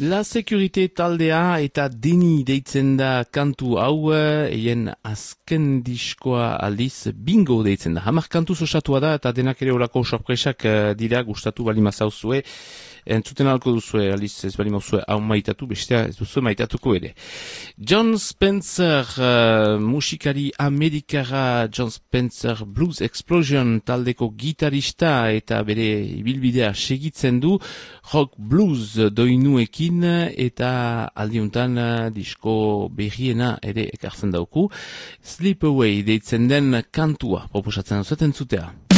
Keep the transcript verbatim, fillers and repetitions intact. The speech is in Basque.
La Securite taldea eta Deni deitzen da kantu hau, eien azken diskoa aldiz bingo deitzen da. Hamar kantu osatua da eta denak ere horako sorpresak dira, gustatu bali mazauzue. Entzuten alko duzue, aliz ez bali mauzue hau maitatu, bestea ez duzue maitatuko ere. John Spencer, uh, musikari amerikara John Spencer Blues Explosion taldeko gitarista eta bere ibilbidea segitzen du, rock blues doinuekin eta aldiuntan disko berriena ere ekartzen dauku. Sleep Away deitzen den kantua proposatzen duzueten zutea.